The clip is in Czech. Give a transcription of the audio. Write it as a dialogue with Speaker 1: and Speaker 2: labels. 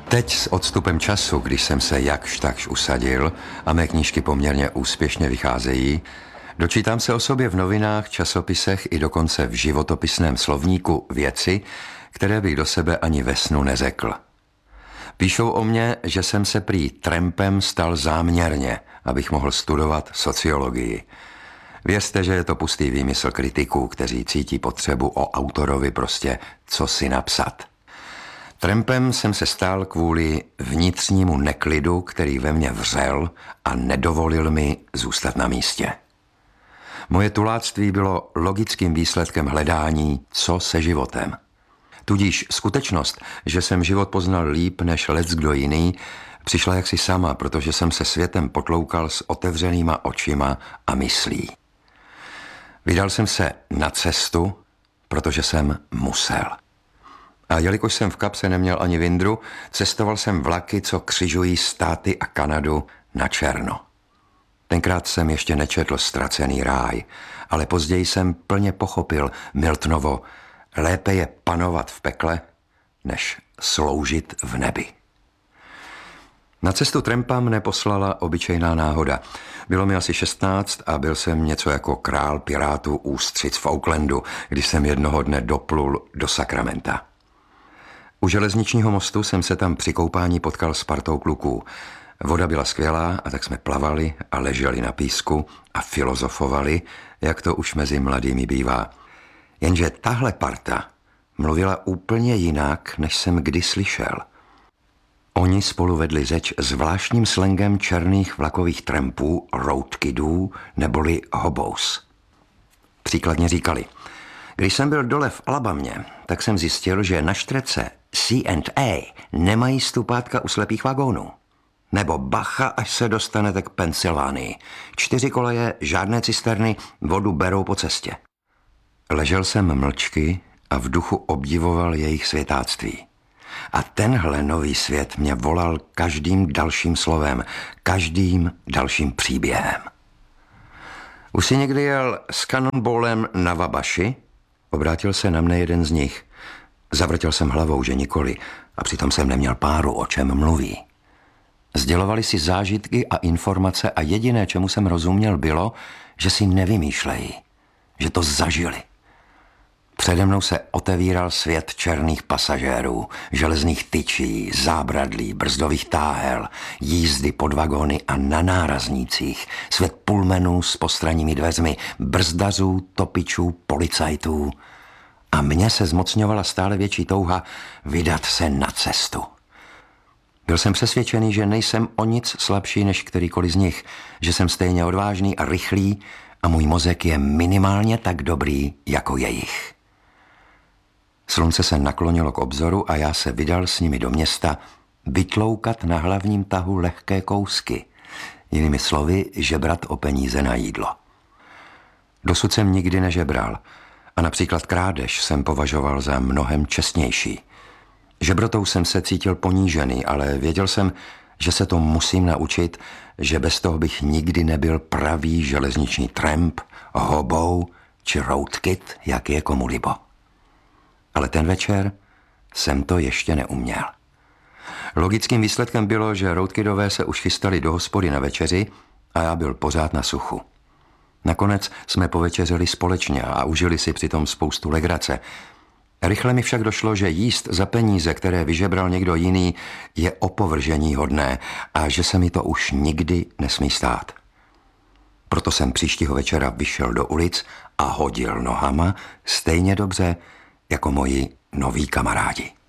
Speaker 1: Teď s odstupem času, když jsem se jakž takž usadil a mé knížky poměrně úspěšně vycházejí, dočítám se o sobě v novinách, časopisech i dokonce v životopisném slovníku věci, které bych do sebe ani ve snu neřekl. Píšou o mně, že jsem se prý trampem stal záměrně, abych mohl studovat sociologii. Věřte, že je to pustý výmysl kritiků, kteří cítí potřebu o autorovi prostě co si napsat. Trampem jsem se stal kvůli vnitřnímu neklidu, který ve mně vřel a nedovolil mi zůstat na místě. Moje tuláctví bylo logickým výsledkem hledání, co se životem. Tudíž skutečnost, že jsem život poznal líp než leckdo jiný, přišla jaksi sama, protože jsem se světem potloukal s otevřenýma očima a myslí. Vydal jsem se na cestu, protože jsem musel. A jelikož jsem v kapse neměl ani vindru, cestoval jsem vlaky, co křižují státy a Kanadu na černo. Tenkrát jsem ještě nečetl Ztracený ráj, ale později jsem plně pochopil Miltonovo: lépe je panovat v pekle, než sloužit v nebi. Na cestu trampa mne poslala obyčejná náhoda. Bylo mi asi 16 a byl jsem něco jako král pirátů ústřic v Oaklandu, když jsem jednoho dne doplul do Sacramenta. U železničního mostu jsem se tam při koupání potkal s partou kluků. Voda byla skvělá a tak jsme plavali a leželi na písku a filozofovali, jak to už mezi mladými bývá. Jenže tahle parta mluvila úplně jinak, než jsem kdy slyšel. Oni spolu vedli řeč zvláštním slangem černých vlakových trampů, roadkidů neboli hobos. Příkladně říkali: když jsem byl dole v Alabamě, tak jsem zjistil, že na štrece C&A nemají stupátka u slepých vagónů. Nebo bacha, až se dostanete k Pensylvánii. 4 koleje, žádné cisterny, vodu berou po cestě. Ležel jsem mlčky a v duchu obdivoval jejich světáctví. A tenhle nový svět mě volal každým dalším slovem, každým dalším příběhem. Už si někdy jel s Cannonballem na Wabaši? Obrátil se na mne jeden z nich. Zavrtěl jsem hlavou, že nikoli, a přitom jsem neměl páru, o čem mluví. Sdělovali si zážitky a informace a jediné, čemu jsem rozuměl, bylo, že si nevymýšlejí, že to zažili. Přede mnou se otevíral svět černých pasažérů, železných tyčí, zábradlí, brzdových táhel, jízdy pod vagóny a na náraznících, svět pulmenů s postranními dveřmi, brzdařů, topičů, policajtů. A mně se zmocňovala stále větší touha vydat se na cestu. Byl jsem přesvědčený, že nejsem o nic slabší než kterýkoliv z nich, že jsem stejně odvážný a rychlý a můj mozek je minimálně tak dobrý jako jejich. Slunce se naklonilo k obzoru a já se vydal s nimi do města vytloukat na hlavním tahu lehké kousky, jinými slovy žebrat o peníze na jídlo. Dosud jsem nikdy nežebral a například krádež jsem považoval za mnohem čestnější. Žebrotou jsem se cítil ponížený, ale věděl jsem, že se to musím naučit, že bez toho bych nikdy nebyl pravý železniční tramp, hobou či roadkid, jak je komu libo. Ale ten večer jsem to ještě neuměl. Logickým výsledkem bylo, že roadkidové se už chystali do hospody na večeři a já byl pořád na suchu. Nakonec jsme povečeřili společně a užili si přitom spoustu legrace. Rychle mi však došlo, že jíst za peníze, které vyžebral někdo jiný, je opovržení hodné a že se mi to už nikdy nesmí stát. Proto jsem příštího večera vyšel do ulic a hodil nohama stejně dobře jako moji noví kamarádi.